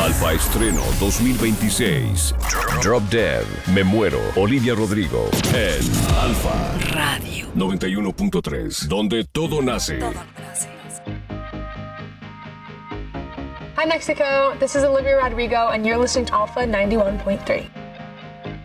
Alfa Estreno 2026. Drop Dead. Me muero. Olivia Rodrigo. En Alfa Radio 91.3. Donde todo nace. Hi, Mexico. This is Olivia Rodrigo, and you're listening to Alpha 91.3.